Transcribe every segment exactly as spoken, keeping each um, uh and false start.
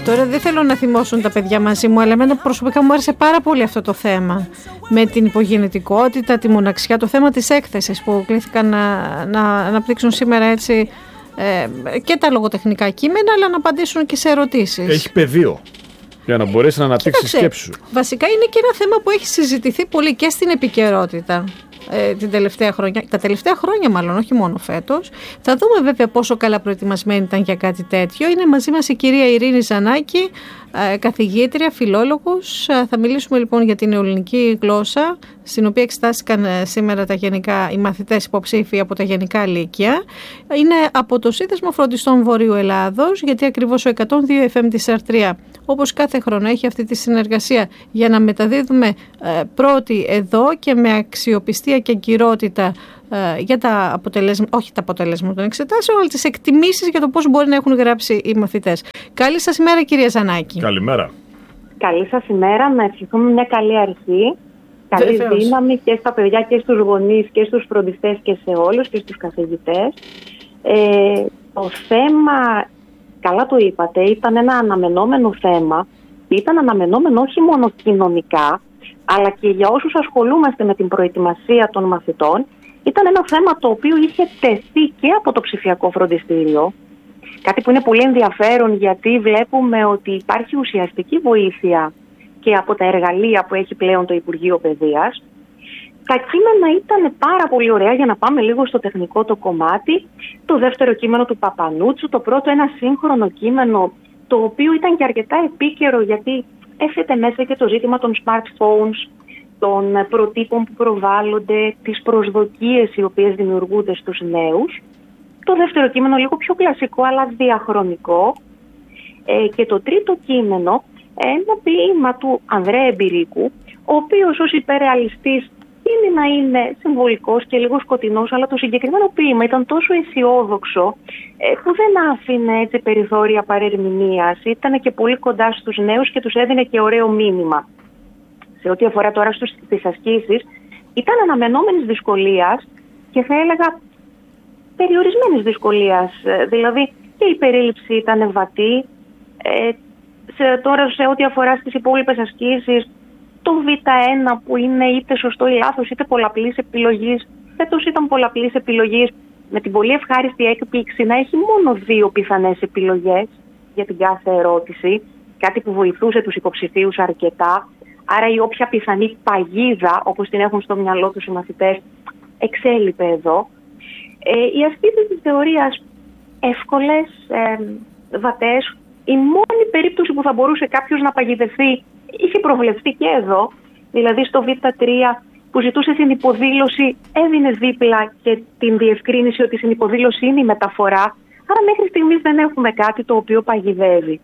Τώρα δεν θέλω να θυμώσουν τα παιδιά μαζί μου, αλλά εμένα προσωπικά μου άρεσε πάρα πολύ αυτό το θέμα. Με την υπογεννητικότητα, τη μοναξιά, το θέμα της έκθεσης που κλήθηκαν να, να αναπτύξουν σήμερα έτσι ε, και τα λογοτεχνικά κείμενα, αλλά να απαντήσουν και σε ερωτήσεις. Έχει πεδίο για να μπορέσει να αναπτύξει τη σκέψη σου. Βασικά είναι και ένα θέμα που έχει συζητηθεί πολύ και στην επικαιρότητα. Ε, την τελευταία χρόνια, τα τελευταία χρόνια μάλλον, όχι μόνο φέτος. Θα δούμε βέβαια πόσο καλά προετοιμασμένοι ήταν για κάτι τέτοιο. Είναι μαζί μας η κυρία Ειρήνη Ζανάκη, ε, καθηγήτρια, φιλόλογος. Ε, θα μιλήσουμε λοιπόν για την ελληνική γλώσσα, στην οποία εξετάστηκαν ε, σήμερα τα γενικά, οι μαθητές υποψήφοι από τα γενικά λύκεια. Είναι από το Σύνδεσμο Φροντιστών Βορείου Ελλάδος, γιατί ακριβώς ο εκατόν δύο εφ εμ της Αρτρία, όπως κάθε χρόνο, έχει αυτή τη συνεργασία για να μεταδίδουμε ε, πρώτοι εδώ και με αξιοπιστία και εγκυρότητα ε, για τα αποτελέσματα, όχι τα αποτελέσματα των εξετάσεων, αλλά τις εκτιμήσεις για το πώς μπορεί να έχουν γράψει οι μαθητές. Καλή σας ημέρα, κυρία Ζανάκη. Καλημέρα. Καλή σας ημέρα, να ευχηθούμε μια καλή αρχή. Καλή Βεβαίως. δύναμη και στα παιδιά και στους γονείς και στους φροντιστές και σε όλους και στους καθηγητές. Ε, το θέμα, καλά το είπατε, ήταν ένα αναμενόμενο θέμα. Ήταν αναμενόμενο όχι μόνο κοινωνικά, αλλά και για όσους ασχολούμαστε με την προετοιμασία των μαθητών. Ήταν ένα θέμα το οποίο είχε τεθεί και από το ψηφιακό φροντιστήριο. Κάτι που είναι πολύ ενδιαφέρον, γιατί βλέπουμε ότι υπάρχει ουσιαστική βοήθεια και από τα εργαλεία που έχει πλέον το Υπουργείο Παιδείας. Τα κείμενα ήταν πάρα πολύ ωραία, για να πάμε λίγο στο τεχνικό το κομμάτι. Το δεύτερο κείμενο του Παπανούτσου, το πρώτο ένα σύγχρονο κείμενο, το οποίο ήταν και αρκετά επίκαιρο, γιατί έθετε μέσα και το ζήτημα των smartphones, των προτύπων που προβάλλονται, τις προσδοκίες οι οποίες δημιουργούνται στους νέους. Το δεύτερο κείμενο λίγο πιο κλασικό, αλλά διαχρονικό. Ε, και το τρίτο κείμενο, ένα ποίημα του Ανδρέα Εμπειρίκου, ο οποίος ως υπερρεαλιστής είναι να είναι συμβολικός και λίγο σκοτεινός, αλλά το συγκεκριμένο ποίημα ήταν τόσο αισιόδοξο ε, που δεν άφηνε έτσι περιθώρια παρερμηνίας. Ήταν και πολύ κοντά στους νέους και τους έδινε και ωραίο μήνυμα. Σε ό,τι αφορά τώρα στις ασκήσεις, ήταν αναμενόμενης δυσκολίας και θα έλεγα περιορισμένης δυσκολίας. Δηλαδή και η περίληψη ήταν βατή. Ε, σε, τώρα σε ό,τι αφορά στις υπόλοιπες ασκήσεις, το β ένα που είναι είτε σωστό ή λάθος, είτε πολλαπλής επιλογής, φέτος ήταν πολλαπλής επιλογής, με την πολύ ευχάριστη έκπληξη να έχει μόνο δύο πιθανές επιλογές για την κάθε ερώτηση, κάτι που βοηθούσε τους υποψηφίους αρκετά. Άρα η όποια πιθανή παγίδα, όπως την έχουν στο μυαλό τους οι μαθητές, εξέλιπε εδώ. Ε, οι ασκήσεις της θεωρίας εύκολες, ε, βατές. Η μόνη περίπτωση που θα μπορούσε κάποιος να παγιδευτεί είχε προβλεφθεί και εδώ, δηλαδή στο β τρία που ζητούσε συνυποδήλωση, έδινε δίπλα και την διευκρίνηση ότι η συνυποδήλωση είναι η μεταφορά. Άρα μέχρι στιγμής δεν έχουμε κάτι το οποίο παγιδεύει.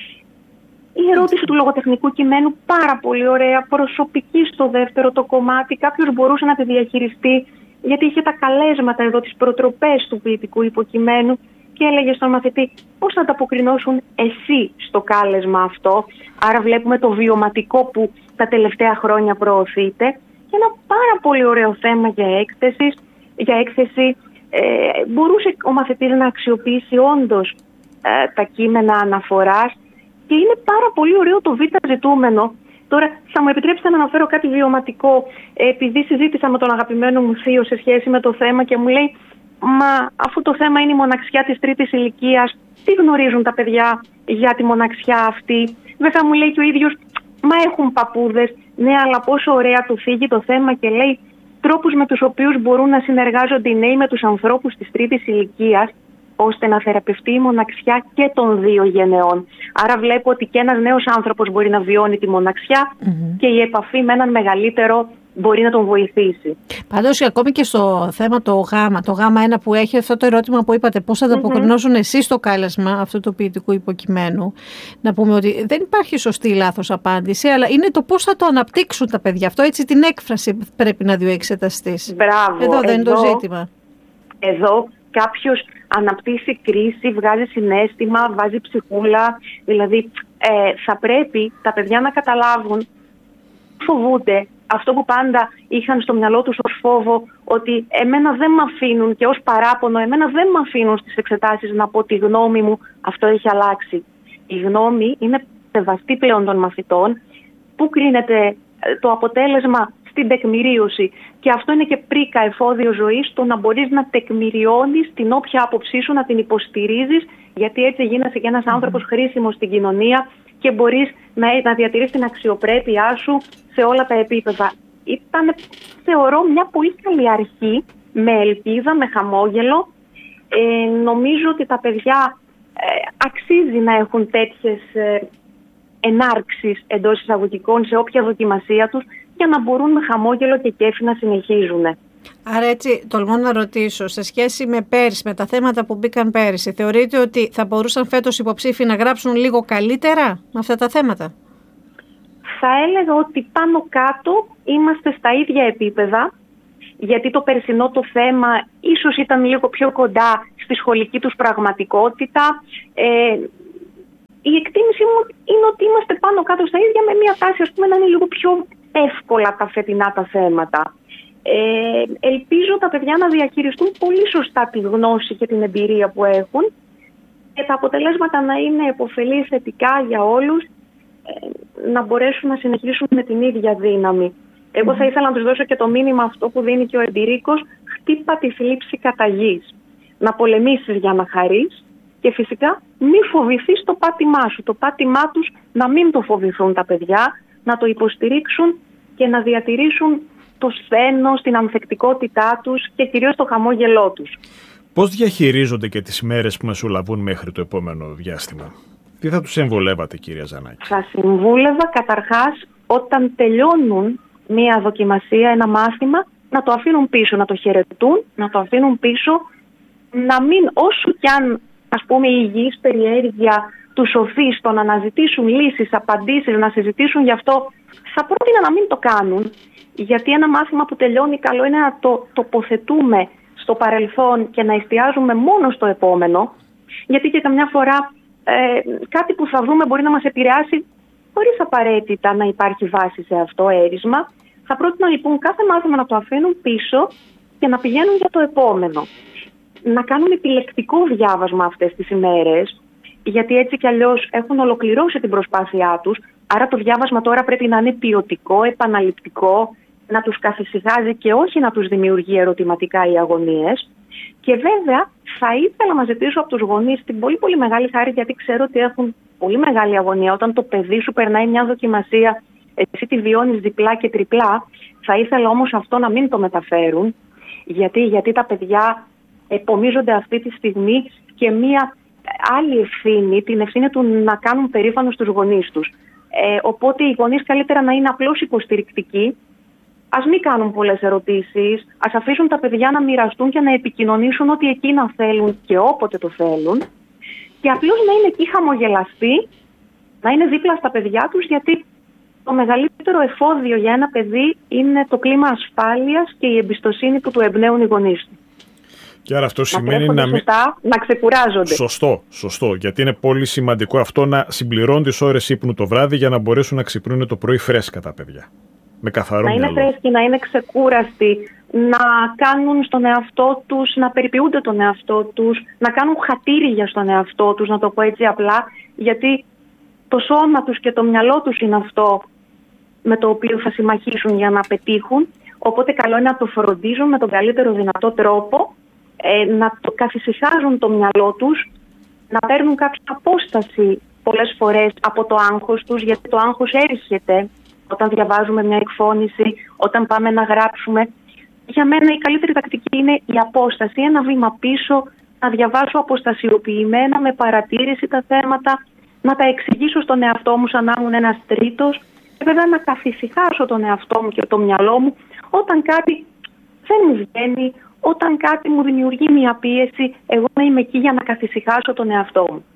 Η ερώτηση του λογοτεχνικού κειμένου πάρα πολύ ωραία, προσωπική στο δεύτερο το κομμάτι. Κάποιος μπορούσε να τη διαχειριστεί, γιατί είχε τα καλέσματα εδώ, τις προτροπές του ποιητικού υποκειμένου και έλεγε στον μαθητή πώς θα ανταποκρινώσουν εσύ στο κάλεσμα αυτό. Άρα βλέπουμε το βιωματικό που τα τελευταία χρόνια προωθείται. Και ένα πάρα πολύ ωραίο θέμα για έκθεση. Για έκθεση ε, μπορούσε ο μαθητής να αξιοποιήσει όντως ε, τα κείμενα αναφοράς. Και είναι πάρα πολύ ωραίο το β ζητούμενο. Τώρα θα μου επιτρέψετε να αναφέρω κάτι βιωματικό, επειδή συζήτησα με τον αγαπημένο μου θείο σε σχέση με το θέμα και μου λέει, μα αφού το θέμα είναι η μοναξιά της τρίτης ηλικίας, τι γνωρίζουν τα παιδιά για τη μοναξιά αυτή? Βέβαια μου λέει και ο ίδιος, μα έχουν παππούδες. Ναι, αλλά πόσο ωραία του φύγει το θέμα και λέει τρόπους με τους οποίους μπορούν να συνεργάζονται οι νέοι με τους ανθρώπους της τρίτης ηλικίας, ώστε να θεραπευτεί η μοναξιά και των δύο γενεών. Άρα βλέπω ότι και ένας νέος άνθρωπος μπορεί να βιώνει τη μοναξιά mm-hmm. και η επαφή με έναν μεγαλύτερο μπορεί να τον βοηθήσει. Πάντως, ακόμη και στο θέμα το γάμα, το γάμα ένα που έχει αυτό το ερώτημα που είπατε, πώς θα ανταποκρινώσουν mm-hmm. εσείς στο κάλεσμα αυτού του ποιητικού υποκειμένου, να πούμε ότι δεν υπάρχει σωστή ή λάθος απάντηση, αλλά είναι το πώς θα το αναπτύξουν τα παιδιά. Αυτό έτσι την έκφραση πρέπει να δει ο εξεταστής. Μπράβο. Εδώ δεν είναι το ζήτημα. Εδώ κάποιος αναπτύσσει κρίση, βγάζει συναίσθημα, βάζει ψυχούλα. Δηλαδή ε, θα πρέπει τα παιδιά να καταλάβουν, φοβούνται αυτό που πάντα είχαν στο μυαλό τους ως φόβο, ότι εμένα δεν με αφήνουν και ως παράπονο, εμένα δεν με αφήνουν στις εξετάσεις να πω τη γνώμη μου, αυτό έχει αλλάξει. η γνώμη είναι σεβαστή πλέον των μαθητών, που κρίνεται το αποτέλεσμα στην τεκμηρίωση. Και αυτό είναι και πρίκα εφόδιο ζωής, το να μπορείς να τεκμηριώνεις την όποια άποψή σου, να την υποστηρίζεις, γιατί έτσι γίνεσαι και ένας mm-hmm. άνθρωπος χρήσιμος στην κοινωνία και μπορείς να, να διατηρείς την αξιοπρέπειά σου σε όλα τα επίπεδα. Ήταν, θεωρώ, μια πολύ καλή αρχή, με ελπίδα, με χαμόγελο. Ε, νομίζω ότι τα παιδιά ε, αξίζει να έχουν τέτοιες ε, ενάρξεις εντός εισαγωγικών σε όποια δοκιμασία τους, για να μπορούν με χαμόγελο και κέφι να συνεχίζουν. Άρα έτσι τολμώ να ρωτήσω, σε σχέση με πέρυσι, με τα θέματα που μπήκαν πέρυσι, θεωρείτε ότι θα μπορούσαν φέτος υποψήφοι να γράψουν λίγο καλύτερα με αυτά τα θέματα? Θα έλεγα ότι πάνω κάτω είμαστε στα ίδια επίπεδα, γιατί το περσινό το θέμα ίσως ήταν λίγο πιο κοντά στη σχολική τους πραγματικότητα. Ε, η εκτίμησή μου είναι ότι είμαστε πάνω κάτω στα ίδια, με μια τάση, ας πούμε, να είναι λίγο πιο εύκολα τα φετινά τα θέματα. Ε, ελπίζω τα παιδιά να διαχειριστούν πολύ σωστά τη γνώση και την εμπειρία που έχουν και τα αποτελέσματα να είναι επωφελή θετικά για όλους, ε, να μπορέσουν να συνεχίσουν με την ίδια δύναμη. Εγώ θα ήθελα να τους δώσω και το μήνυμα αυτό που δίνει και ο εμπειρίκος: χτύπα τη θλίψη κατά γης. Να πολεμήσεις για να χαρείς και φυσικά μη φοβηθείς το πάτημά σου. Το πάτημά τους να μην το φοβηθούν τα παιδιά, να το υποστηρίξουν και να διατηρήσουν το σθένος, την ανθεκτικότητά τους και κυρίως το χαμόγελό τους. Πώς διαχειρίζονται και τις ημέρες που μεσολαβούν μέχρι το επόμενο διάστημα? Τι θα τους συμβουλεύατε, κυρία Ζανάκη? Θα συμβούλευα καταρχάς, όταν τελειώνουν μία δοκιμασία, ένα μάθημα, να το αφήνουν πίσω, να το χαιρετούν, να το αφήνουν πίσω, να μην, όσο κι αν, ας πούμε, η υγιής περιέργεια τους σοφεί στο να αναζητήσουν λύσεις, απαντήσεις, να συζητήσουν γι' αυτό, θα πρότεινα να μην το κάνουν, γιατί ένα μάθημα που τελειώνει καλό είναι να το τοποθετούμε στο παρελθόν και να εστιάζουμε μόνο στο επόμενο, γιατί και καμιά φορά ε, κάτι που θα δούμε μπορεί να μας επηρεάσει χωρίς απαραίτητα να υπάρχει βάση σε αυτό, έρισμα. Θα πρότεινα λοιπόν κάθε μάθημα να το αφήνουν πίσω και να πηγαίνουν για το επόμενο. Να κάνουν επιλεκτικό διάβασμα αυτές τις ημέρες, γιατί έτσι κι αλλιώς έχουν ολοκληρώσει την προσπάθειά τους, άρα το διάβασμα τώρα πρέπει να είναι ποιοτικό, επαναληπτικό, να τους καθησυχάζει και όχι να τους δημιουργεί ερωτηματικά ή αγωνίες. Και βέβαια θα ήθελα να ζητήσω από τους γονείς την πολύ πολύ μεγάλη χάρη, γιατί ξέρω ότι έχουν πολύ μεγάλη αγωνία. Όταν το παιδί σου περνάει μια δοκιμασία, εσύ τη βιώνεις διπλά και τριπλά. Θα ήθελα όμως αυτό να μην το μεταφέρουν, γιατί, γιατί τα παιδιά επομίζονται αυτή τη στιγμή και μια άλλη ευθύνη, την ευθύνη του να κάνουν περήφανο στους γονείς τους. Ε, οπότε οι γονείς καλύτερα να είναι απλώς υποστηρικτικοί, ας μην κάνουν πολλές ερωτήσεις, ας αφήσουν τα παιδιά να μοιραστούν και να επικοινωνήσουν ό,τι εκείνα θέλουν και όποτε το θέλουν, και απλώς να είναι εκεί χαμογελαστοί, να είναι δίπλα στα παιδιά τους, γιατί το μεγαλύτερο εφόδιο για ένα παιδί είναι το κλίμα ασφάλειας και η εμπιστοσύνη που του εμπνέουν οι γονείς του. Και άρα αυτό να σημαίνει να μην. Σωστά, να ξεκουράζονται. Σωστό, σωστό. Γιατί είναι πολύ σημαντικό αυτό να συμπληρώνουν τις ώρες ύπνου το βράδυ για να μπορέσουν να ξυπνούν το πρωί φρέσκα τα παιδιά. Με καθαρό να μυαλό. είναι φρέσκοι, να είναι ξεκούραστοι, να κάνουν στον εαυτό τους, να περιποιούνται τον εαυτό τους, να κάνουν χατήρια στον εαυτό τους, να το πω έτσι απλά, γιατί το σώμα τους και το μυαλό τους είναι αυτό με το οποίο θα συμμαχήσουν για να πετύχουν. Οπότε καλό είναι να το φροντίζουν με τον καλύτερο δυνατό τρόπο, ε, να το καθησυχάζουν το μυαλό τους, να παίρνουν κάποια απόσταση πολλές φορές από το άγχος τους, γιατί το άγχος έρχεται όταν διαβάζουμε μια εκφώνηση, όταν πάμε να γράψουμε. Για μένα η καλύτερη τακτική είναι η απόσταση, ένα βήμα πίσω, να διαβάσω αποστασιοποιημένα, με παρατήρηση τα θέματα, να τα εξηγήσω στον εαυτό μου σαν να ήμουν ένας τρίτος και βέβαια να καθησυχάσω τον εαυτό μου και το μυαλό μου όταν κάτι δεν μου βγαίνει, όταν κάτι μου δημιουργεί μια πίεση, εγώ να είμαι εκεί για να καθησυχάσω τον εαυτό μου.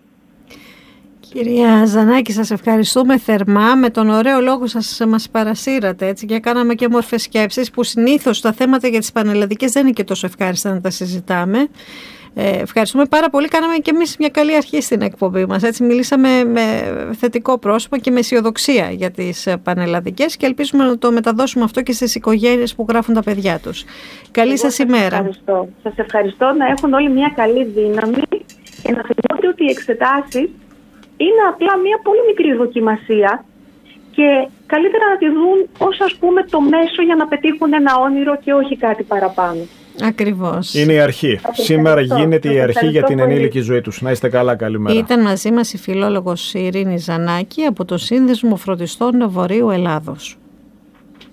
Κυρία Ζανάκη, σας ευχαριστούμε θερμά. Με τον ωραίο λόγο σας μας παρασύρατε, έτσι, και κάναμε και όμορφες σκέψεις που συνήθως τα θέματα για τις πανελλαδικές δεν είναι και τόσο ευχάριστα να τα συζητάμε. Ε, ευχαριστούμε πάρα πολύ. Κάναμε και εμείς μια καλή αρχή στην εκπομπή μας. Έτσι, μιλήσαμε με θετικό πρόσωπο και με αισιοδοξία για τις πανελλαδικές και ελπίζουμε να το μεταδώσουμε αυτό και στις οικογένειες που γράφουν τα παιδιά τους. Καλή σας, σας ημέρα. Ευχαριστώ. Σας ευχαριστώ, να έχουν όλοι μια καλή δύναμη και να θυμάστε ότι οι εξετάσεις είναι απλά μια πολύ μικρή δοκιμασία και καλύτερα να τη δουν ως, ας πούμε, το μέσο για να πετύχουν ένα όνειρο και όχι κάτι παραπάνω. Ακριβώς. Είναι η αρχή. Σήμερα γίνεται η αρχή για την ενήλικη ζωή τους. Να είστε καλά, καλημέρα. Ήταν μαζί μας η φιλόλογος Ειρήνη Ζανάκη από το Σύνδεσμο Φροντιστών Βορείου Ελλάδος.